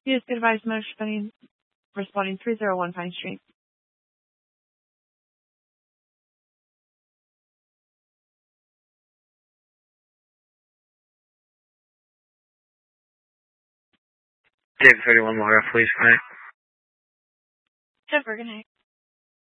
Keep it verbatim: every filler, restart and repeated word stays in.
Yes, good advice, responding, responding three oh one Pine Street. David thirty-one Laura, please connect. Jennifer, good night.